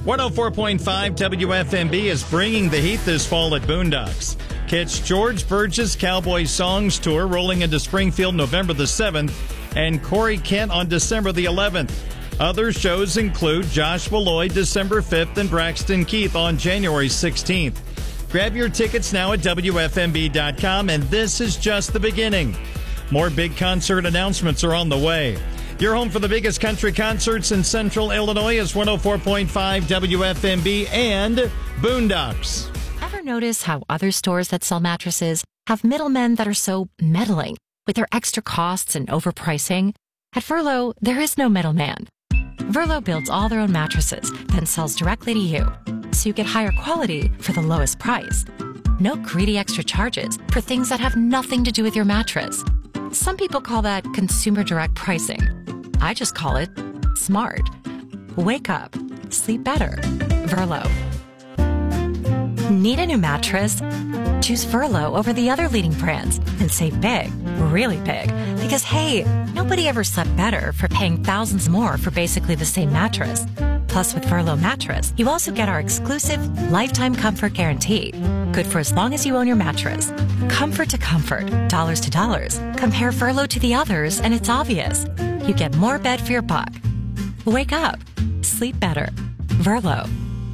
104.5 WFMB is bringing the heat this fall at Boondocks. Catch George Burgess Cowboy Songs Tour rolling into Springfield November the 7th and Corey Kent on December the 11th. Other shows include Joshua Lloyd December 5th and Braxton Keith on January 16th. Grab your tickets now at WFMB.com, and this is just the beginning. More big concert announcements are on the way. Your home for the biggest country concerts in Central Illinois is 104.5 WFMB and Boondocks. Ever notice how other stores that sell mattresses have middlemen that are so meddling with their extra costs and overpricing? At Verlo, there is no middleman. Verlo builds all their own mattresses, then sells directly to you, so you get higher quality for the lowest price. No greedy extra charges for things that have nothing to do with your mattress. Some people call that consumer direct pricing. I just call it smart. Wake up. Sleep better. Verlo. Need a new mattress? Choose Verlo over the other leading brands and save big, really big. Because, hey, nobody ever slept better for paying thousands more for basically the same mattress. Plus, with Verlo mattress, you also get our exclusive lifetime comfort guarantee. Good for as long as you own your mattress. Comfort to comfort, dollars to dollars. Compare Verlo to the others, and it's obvious. You get more bed for your buck. Wake up. Sleep better. Verlo.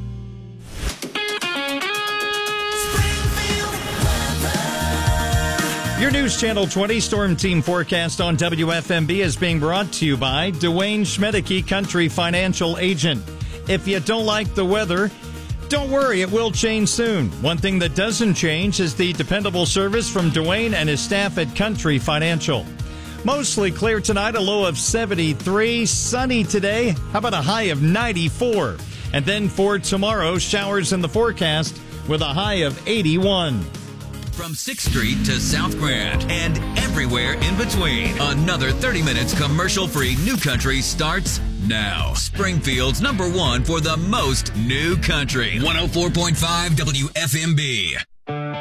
Your News Channel 20 Storm Team forecast on WFMB is being brought to you by Dwayne Schmedeke, Country Financial Agent. If you don't like the weather, don't worry, it will change soon. One thing that doesn't change is the dependable service from Dwayne and his staff at Country Financial. Mostly clear tonight, a low of 73. Sunny today. How about a high of 94? And then for tomorrow, showers in the forecast with a high of 81. From 6th Street to South Grand and everywhere in between, another 30 minutes commercial-free New Country starts now. Springfield's #1 for the most new country. 104.5 WFMB.